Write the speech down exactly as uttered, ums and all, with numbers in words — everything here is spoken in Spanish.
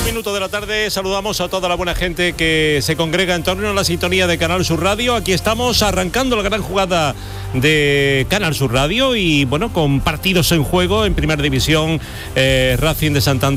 minutos de la tarde, saludamos a toda la buena gente que se congrega en torno a la sintonía de Canal Sur Radio. Aquí estamos arrancando la gran jugada de Canal Sur Radio y bueno, con partidos en juego en Primera División, eh, Racing de Santander